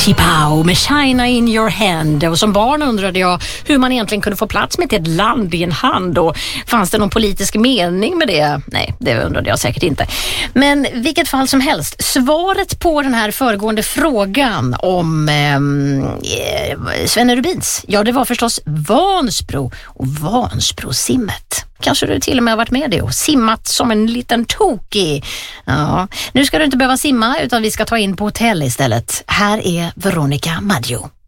Tipau med China in your hand. Och som barn undrade jag hur man egentligen kunde få plats med ett land i en hand. Och fanns det någon politisk mening med det? Nej, det undrade jag säkert inte. Men vilket fall som helst, svaret på den här föregående frågan om Svenne Rubins, ja, det var förstås Vansbro och Vansbrosimmet. Kanske du till och med har varit med det och simmat som en liten tokig. Ja, nu ska du inte behöva simma utan vi ska ta in på hotell istället. Här är Veronica Maggio.